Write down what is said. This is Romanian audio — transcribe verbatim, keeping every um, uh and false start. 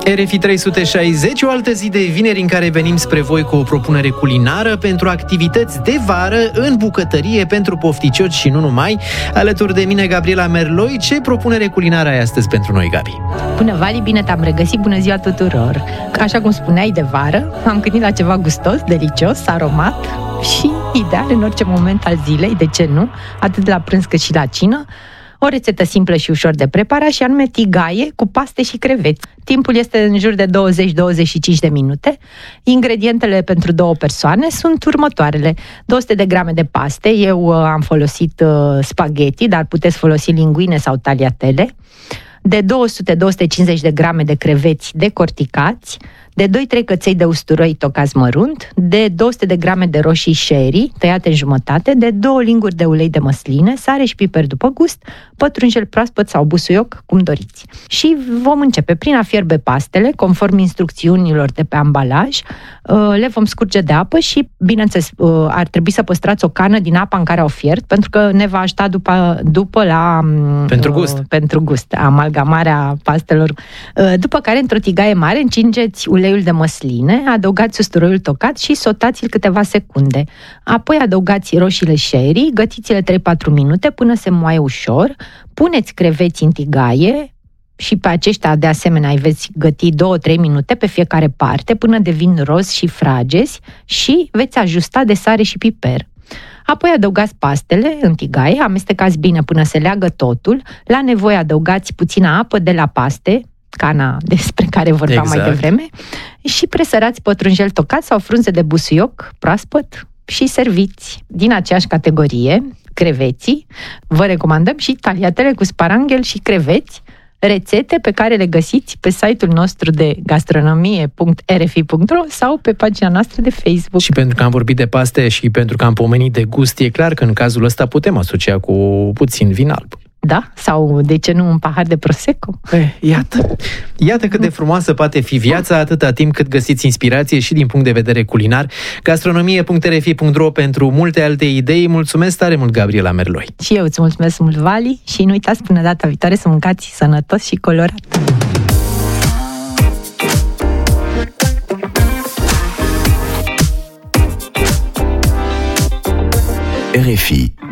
R F I trei sute șaizeci, o altă zi de vineri în care venim spre voi cu o propunere culinară pentru activități de vară în bucătărie pentru pofticioci și nu numai. Alături de mine, Gabriela Merloi, ce propunere culinară ai astăzi pentru noi, Gabi? Bună, Vali, bine te-am regăsit, bună ziua tuturor! Așa cum spuneai, de vară, am gândit la ceva gustos, delicios, aromat și ideal în orice moment al zilei, de ce nu, atât la prânz cât și la cină. O rețetă simplă și ușor de preparat și anume tigaie cu paste și creveți. Timpul este în jur de douăzeci - douăzeci și cinci de minute. Ingredientele pentru două persoane sunt următoarele: două sute de grame de paste, eu uh, am folosit uh, spaghetti, dar puteți folosi linguine sau tagliatelle, de două sute - două sute cincizeci de grame de creveți decorticați, de doi trei căței de usturoi tocați mărunt, de două sute de grame de roșii sherry tăiate în jumătate, de două linguri de ulei de măsline, sare și piper după gust, pătrunjel proaspăt sau busuioc, cum doriți. Și vom începe prin a fierbe pastele, conform instrucțiunilor de pe ambalaj. Le vom scurge de apă și, bineînțeles, ar trebui să păstrați o cană din apa în care au fiert, pentru că ne va ajuta după, după la... Pentru gust. Pentru gust, amalgamarea pastelor. După care, într-o tigaie mare, încingeți uleiul de măsline, adăugați usturoiul tocat și sotați-l câteva secunde. Apoi adăugați roșiile sherry, gătiți-le trei patru minute până se moaie ușor, puneți creveți în tigaie și pe aceștia de asemenea îi veți găti două trei minute pe fiecare parte până devin roz și fragezi și veți ajusta de sare și piper. Apoi adăugați pastele în tigaie, amestecați bine până se leagă totul, la nevoie adăugați puțină apă de la paste, cana despre care vorbeam exact. mai devreme, și presărați pătrunjel tocat sau frunze de busuioc proaspăt și serviți. Din aceeași categorie, creveții, vă recomandăm și tagliatelle cu sparanghel și creveți, rețete pe care le găsiți pe site-ul nostru de gastronomie punct r f i punct r o sau pe pagina noastră de Facebook. Și pentru că am vorbit de paste și pentru că am pomenit de gust, e clar că în cazul ăsta putem asocia cu puțin vin alb. Da? Sau, de ce nu, un pahar de prosecco? Eh, iată. Iată cât de frumoasă poate fi viața atâta timp cât găsiți inspirație și din punct de vedere culinar. gastronomie punct r f i punct r o pentru multe alte idei. Mulțumesc tare mult, Gabriela Merloi. Și eu îți mulțumesc mult, Vali, și nu uitați până data viitoare să mâncați sănătos și colorat. R F I